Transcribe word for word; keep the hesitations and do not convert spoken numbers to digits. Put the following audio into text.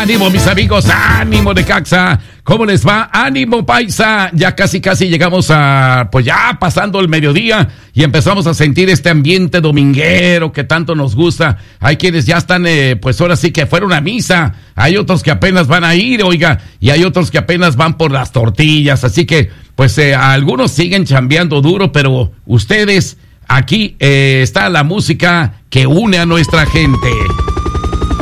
Ánimo, mis amigos, ánimo de Caxa. ¿Cómo les va? Ánimo, paisa. Ya casi, casi llegamos a, pues ya pasando el mediodía y empezamos a sentir este ambiente dominguero que tanto nos gusta. Hay quienes ya están, eh, pues ahora sí que fueron a misa. Hay otros que apenas van a ir, oiga, y hay otros que apenas van por las tortillas. Así que, pues, eh, algunos siguen chambeando duro, pero ustedes, aquí eh, está la música que une a nuestra gente.